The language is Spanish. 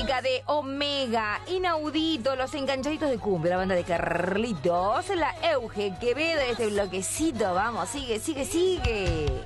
música de Omega, Inaudito, Los Enganchaditos de Cumbia, la banda de Carlitos, la Euge Quevedo, este bloquecito, vamos, sigue.